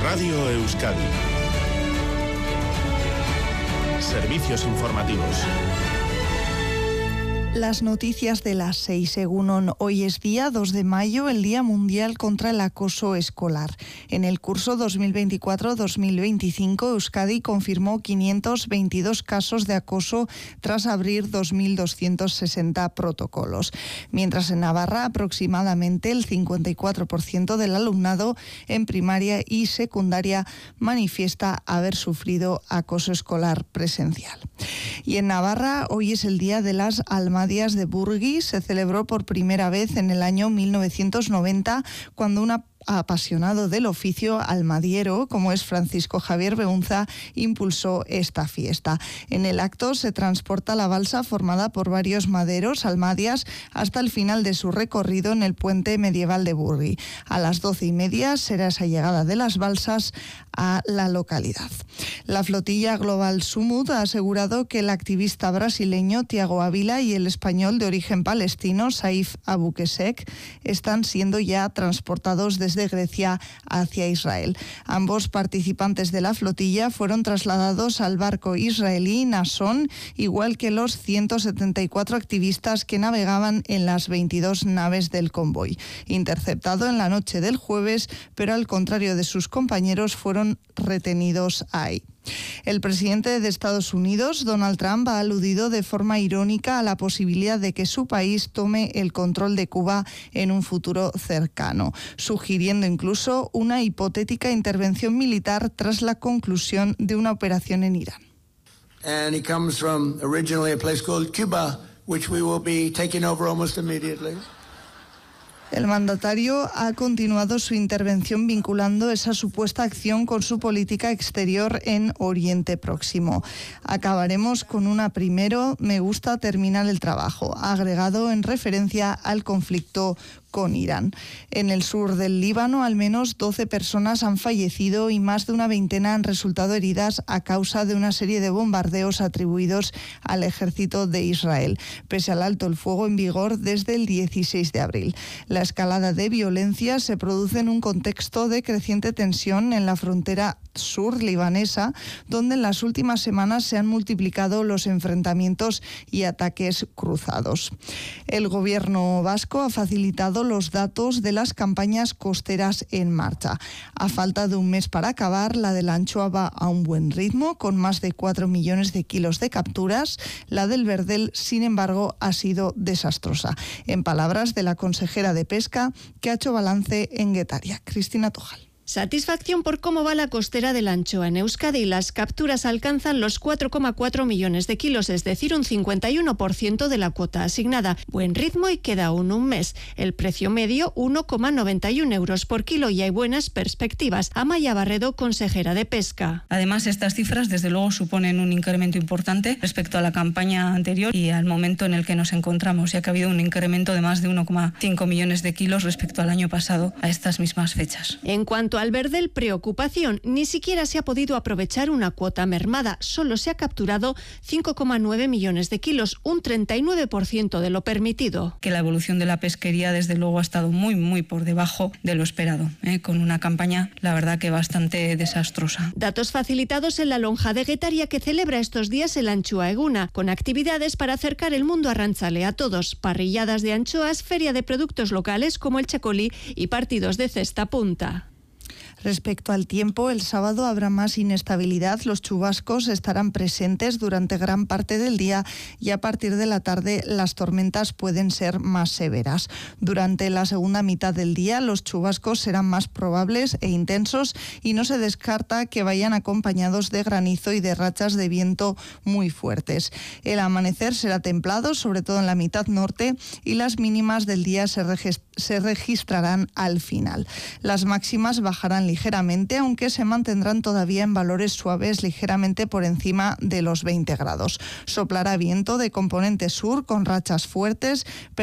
Radio Euskadi. Servicios informativos. Las noticias de las 6, Egunon. Hoy es día 2 de mayo, el Día Mundial contra el Acoso Escolar. En el curso 2024-2025, Euskadi confirmó 522 casos de acoso tras abrir 2.260 protocolos. Mientras en Navarra, aproximadamente el 54% del alumnado en primaria y secundaria manifiesta haber sufrido acoso escolar presencial. Y en Navarra, hoy es el Día de las Almadias de Burgui. Se celebró por primera vez en el año 1990, cuando un apasionado del oficio almadiero, como es Francisco Javier Beunza, impulsó esta fiesta. En el acto se transporta la balsa formada por varios maderos, almadias, hasta el final de su recorrido en el puente medieval de Burgui. A las 12:30 será esa llegada de las balsas a la localidad. La flotilla Global Sumud ha asegurado que el activista brasileño Tiago Ávila y el español de origen palestino Saif Abukesek están siendo ya transportados desde Grecia hacia Israel. Ambos participantes de la flotilla fueron trasladados al barco israelí Nason, igual que los 174 activistas que navegaban en las 22 naves del convoy. Interceptado en la noche del jueves, pero al contrario de sus compañeros, fueron retenidos ahí. El presidente de Estados Unidos, Donald Trump, ha aludido de forma irónica a la posibilidad de que su país tome el control de Cuba en un futuro cercano, sugiriendo incluso una hipotética intervención militar tras la conclusión de una operación en Irán. And he comes from originally a place called Cuba, which we will be taking over almost immediately. El mandatario ha continuado su intervención vinculando esa supuesta acción con su política exterior en Oriente Próximo. Acabaremos con una primero, me gusta terminar el trabajo, ha agregado en referencia al conflicto con Irán. En el sur del Líbano, al menos 12 personas han fallecido y más de una veintena han resultado heridas a causa de una serie de bombardeos atribuidos al ejército de Israel, pese al alto el fuego en vigor desde el 16 de abril. La escalada de violencia se produce en un contexto de creciente tensión en la frontera sur libanesa, donde en las últimas semanas se han multiplicado los enfrentamientos y ataques cruzados. El gobierno vasco ha facilitado los datos de las campañas costeras en marcha. A falta de un mes para acabar, la de la anchoa va a un buen ritmo, con más de 4 millones de kilos de capturas. La del verdel, sin embargo, ha sido desastrosa. En palabras de la consejera de Pesca, que ha hecho balance en Guetaria, Cristina Tojal. Satisfacción por cómo va la costera de la anchoa en Euskadi. Las capturas alcanzan los 4,4 millones de kilos, es decir, un 51% de la cuota asignada. Buen ritmo y queda aún un mes. El precio medio, 1,91 euros por kilo, y hay buenas perspectivas. Amaya Barredo, consejera de Pesca. Además, estas cifras desde luego suponen un incremento importante respecto a la campaña anterior y al momento en el que nos encontramos, ya que ha habido un incremento de más de 1,5 millones de kilos respecto al año pasado a estas mismas fechas. En cuanto al verdel, preocupación. Ni siquiera se ha podido aprovechar una cuota mermada. Solo se ha capturado 5,9 millones de kilos, un 39% de lo permitido. Que la evolución de la pesquería desde luego ha estado muy por debajo de lo esperado, con una campaña, la verdad, que bastante desastrosa. Datos facilitados en la lonja de Guetaria, que celebra estos días el Anchoa Eguna, con actividades para acercar el mundo arrantzale a todos, parrilladas de anchoas, feria de productos locales como el chacolí y partidos de cesta punta. Respecto al tiempo, el sábado habrá más inestabilidad. Los chubascos estarán presentes durante gran parte del día y a partir de la tarde las tormentas pueden ser más severas. Durante la segunda mitad del día los chubascos serán más probables e intensos y no se descarta que vayan acompañados de granizo y de rachas de viento muy fuertes. El amanecer será templado, sobre todo en la mitad norte, y las mínimas del día se registrarán al final. Las máximas bajarán ligeramente, aunque se mantendrán todavía en valores suaves ligeramente por encima de los 20 grados. Soplará viento de componente sur con rachas fuertes,